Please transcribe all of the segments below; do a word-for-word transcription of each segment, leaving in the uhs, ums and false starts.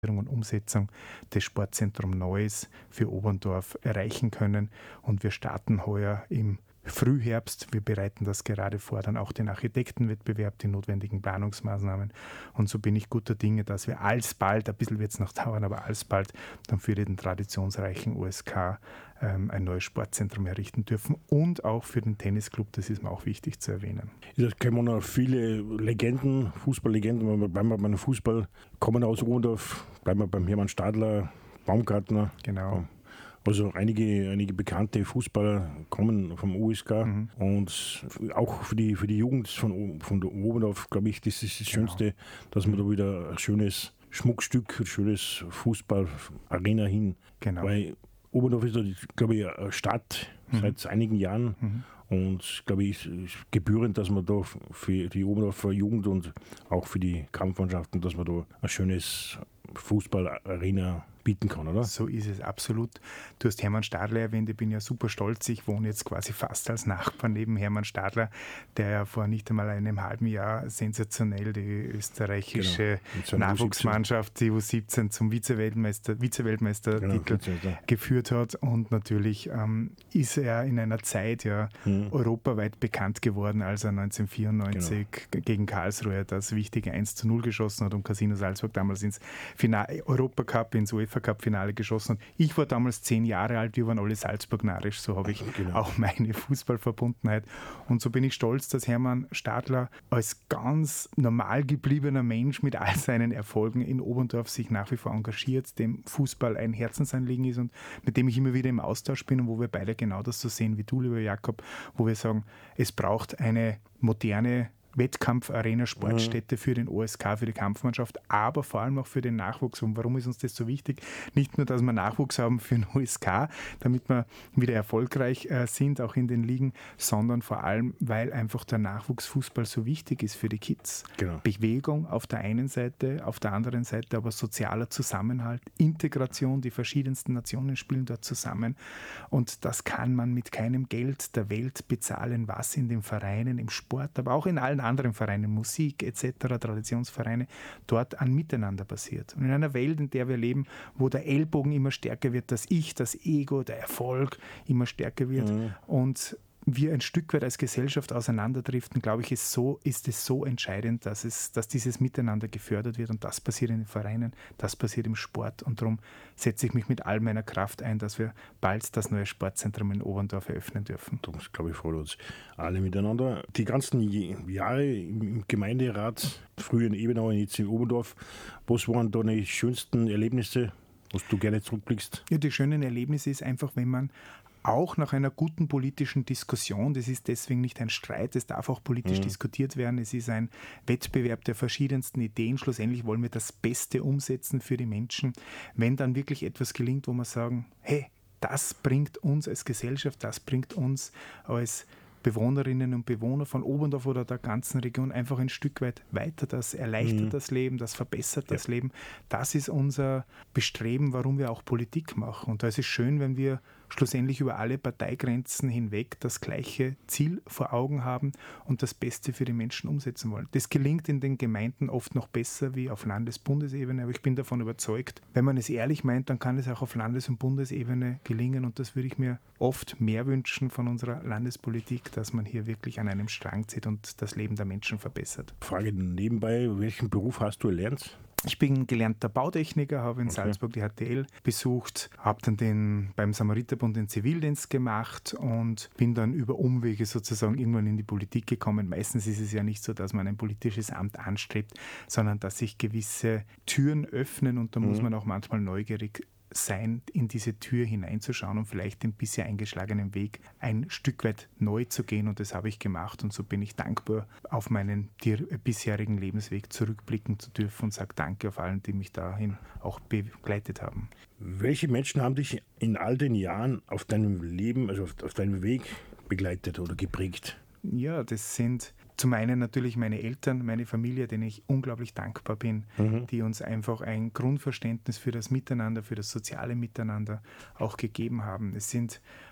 und Umsetzung des Sportzentrums Neues für Oberndorf erreichen können. Und wir starten heuer im Frühherbst. Wir bereiten das gerade vor, dann auch den Architektenwettbewerb, die notwendigen Planungsmaßnahmen. Und so bin ich guter Dinge, dass wir alsbald, ein bisschen wird es noch dauern, aber alsbald dann für den traditionsreichen O S K ähm, ein neues Sportzentrum errichten dürfen und auch für den Tennisclub, das ist mir auch wichtig zu erwähnen. Es kommen noch viele Legenden, Fußballlegenden, wenn wir bleiben wir beim Fußball, kommen aus Oberndorf, bleiben wir beim Hermann Stadler, Baumgartner. Genau. Also einige, einige bekannte Fußballer kommen vom U S K mhm. und auch für die, für die Jugend von, von Oberndorf, glaube ich, das ist das Schönste, genau. dass man da wieder ein schönes Schmuckstück, ein schönes Fußball-Arena hin. Genau. Weil Oberndorf ist, glaube ich, eine Stadt mhm. seit einigen Jahren mhm. und, glaube ich, ist gebührend, dass man da für die Oberndorfer Jugend und auch für die Kampfmannschaften, dass man da ein schönes Fußball-Arena bieten kann, oder? So ist es, absolut. Du hast Hermann Stadler erwähnt, ich bin ja super stolz. Ich wohne jetzt quasi fast als Nachbar neben Hermann Stadler, der ja vor nicht einmal einem halben Jahr sensationell die österreichische genau. Nachwuchsmannschaft, die U siebzehn, zum Vize-Weltmeister, Vize-Weltmeistertitel genau, geführt hat. Und natürlich ähm, ist er in einer Zeit ja mhm. europaweit bekannt geworden, als er neunzehnhundertvierundneunzig genau. gegen Karlsruhe das wichtige eins zu null geschossen hat und Casino Salzburg damals ins Finale, Europacup, ins UEFA Cup-Finale geschossen hat. Ich war damals zehn Jahre alt, wir waren alle Salzburg-narisch, so habe ich genau. auch meine Fußballverbundenheit. Und so bin ich stolz, dass Hermann Stadler als ganz normal gebliebener Mensch mit all seinen Erfolgen in Oberndorf sich nach wie vor engagiert, dem Fußball ein Herzensanliegen ist und mit dem ich immer wieder im Austausch bin und wo wir beide genau das so sehen wie du, lieber Jakob, wo wir sagen, es braucht eine moderne Wettkampf-Arena, Sportstätte für den O S K, für die Kampfmannschaft, aber vor allem auch für den Nachwuchs. Und warum ist uns das so wichtig? Nicht nur, dass wir Nachwuchs haben für den O S K, damit wir wieder erfolgreich äh, sind, auch in den Ligen, sondern vor allem, weil einfach der Nachwuchsfußball so wichtig ist für die Kids. Genau. Bewegung auf der einen Seite, auf der anderen Seite aber sozialer Zusammenhalt, Integration, die verschiedensten Nationen spielen dort zusammen und das kann man mit keinem Geld der Welt bezahlen, was in den Vereinen, im Sport, aber auch in allen anderen Vereinen, Musik et cetera, Traditionsvereine, dort an Miteinander passiert. Und in einer Welt, in der wir leben, wo der Ellbogen immer stärker wird, das Ich, das Ego, der Erfolg immer stärker wird mhm. und wir ein Stück weit als Gesellschaft auseinanderdriften, glaube ich, ist, so, ist es so entscheidend, dass, es, dass dieses Miteinander gefördert wird und das passiert in den Vereinen, das passiert im Sport und darum setze ich mich mit all meiner Kraft ein, dass wir bald das neue Sportzentrum in Oberndorf eröffnen dürfen. Das, glaube ich, freut uns alle miteinander. Die ganzen Jahre im Gemeinderat, früher in Ebenau, jetzt in Oberndorf, was waren da die schönsten Erlebnisse, was du gerne zurückblickst? Ja, die schönen Erlebnisse ist einfach, wenn man auch nach einer guten politischen Diskussion, das ist deswegen nicht ein Streit, es darf auch politisch mhm. diskutiert werden, es ist ein Wettbewerb der verschiedensten Ideen, schlussendlich wollen wir das Beste umsetzen für die Menschen. Wenn dann wirklich etwas gelingt, wo wir sagen, hey, das bringt uns als Gesellschaft, das bringt uns als Bewohnerinnen und Bewohner von Oberndorf oder der ganzen Region einfach ein Stück weit weiter. Das erleichtert mhm. das Leben, das verbessert ja. das Leben. Das ist unser Bestreben, warum wir auch Politik machen. Und da ist es schön, wenn wir schlussendlich über alle Parteigrenzen hinweg das gleiche Ziel vor Augen haben und das Beste für die Menschen umsetzen wollen. Das gelingt in den Gemeinden oft noch besser wie auf Landes-, Bundesebene, aber ich bin davon überzeugt, wenn man es ehrlich meint, dann kann es auch auf Landes- und Bundesebene gelingen und das würde ich mir oft mehr wünschen von unserer Landespolitik, dass man hier wirklich an einem Strang zieht und das Leben der Menschen verbessert. Frage nebenbei, welchen Beruf hast du erlernt? Ich bin gelernter Bautechniker, habe in okay. Salzburg die H T L besucht, habe dann den, beim Samariterbund den Zivildienst gemacht und bin dann über Umwege sozusagen irgendwann in die Politik gekommen. Meistens ist es ja nicht so, dass man ein politisches Amt anstrebt, sondern dass sich gewisse Türen öffnen und da mhm. muss man auch manchmal neugierig sein, in diese Tür hineinzuschauen und vielleicht den bisher eingeschlagenen Weg ein Stück weit neu zu gehen und das habe ich gemacht und so bin ich dankbar, auf meinen bisherigen Lebensweg zurückblicken zu dürfen und sage Danke auf allen, die mich dahin auch begleitet haben. Welche Menschen haben dich in all den Jahren auf deinem Leben, also auf, auf deinem Weg begleitet oder geprägt? Ja, das sind zum einen natürlich meine Eltern, meine Familie, denen ich unglaublich dankbar bin, mhm. die uns einfach ein Grundverständnis für das Miteinander, für das soziale Miteinander auch gegeben haben. Es sind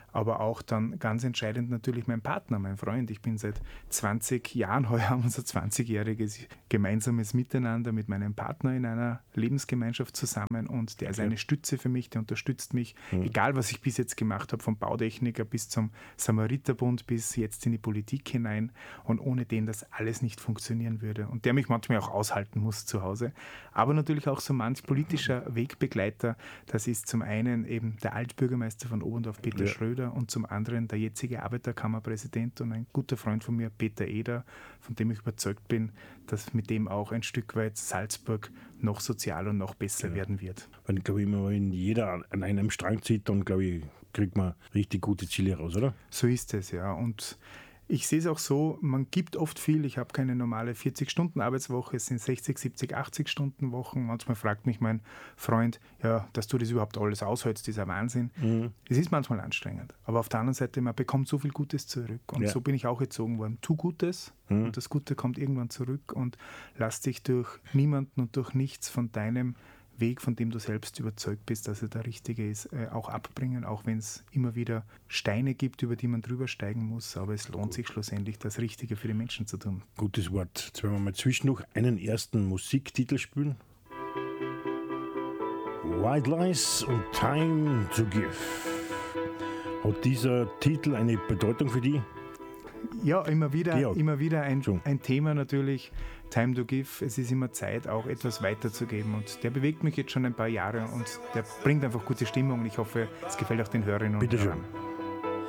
aber auch dann ganz entscheidend natürlich mein Partner, mein Freund. Ich bin seit zwanzig Jahren, heuer haben wir unser zwanzigjähriges gemeinsames Miteinander mit meinem Partner in einer Lebensgemeinschaft zusammen und der ist eine Stütze für mich, der unterstützt mich, mhm. egal was ich bis jetzt gemacht habe, vom Bautechniker bis zum Samariterbund bis jetzt in die Politik hinein und ohne den das alles nicht funktionieren würde und der mich manchmal auch aushalten muss zu Hause. Aber natürlich auch so manch politischer Wegbegleiter, das ist zum einen eben der Altbürgermeister von Oberndorf, Peter ja. Schröder, und zum anderen der jetzige Arbeiterkammerpräsident und ein guter Freund von mir, Peter Eder, von dem ich überzeugt bin, dass mit dem auch ein Stück weit Salzburg noch sozialer und noch besser ja. werden wird. Wenn, glaube ich, wenn jeder an einem Strang zieht, dann glaube ich, kriegt man richtig gute Ziele raus, oder? So ist es, ja. Und ich sehe es auch so, man gibt oft viel. Ich habe keine normale vierzig-Stunden-Arbeitswoche, es sind sechzig, siebzig, achtzig-Stunden-Wochen. Manchmal fragt mich mein Freund, ja, dass du das überhaupt alles aushältst, ist ein Wahnsinn. Mhm. Es ist manchmal anstrengend, aber auf der anderen Seite, man bekommt so viel Gutes zurück. Und ja. so bin ich auch erzogen worden. Tu Gutes mhm. und das Gute kommt irgendwann zurück und lass dich durch niemanden und durch nichts von deinem Weg, von dem du selbst überzeugt bist, dass er der richtige ist, äh, auch abbringen, auch wenn es immer wieder Steine gibt, über die man drüber steigen muss, aber es lohnt sich schlussendlich, das Richtige für die Menschen zu tun. Gutes Wort. Jetzt werden wir mal zwischendurch einen ersten Musiktitel spielen. White Lies und Time to Give. Hat dieser Titel eine Bedeutung für dich? Ja, immer wieder, immer wieder ein, ein Thema natürlich. Time to Give, es ist immer Zeit, auch etwas weiterzugeben und der bewegt mich jetzt schon ein paar Jahre und der bringt einfach gute Stimmung und ich hoffe, es gefällt auch den Hörerinnen und Bitte Hörern. Schön.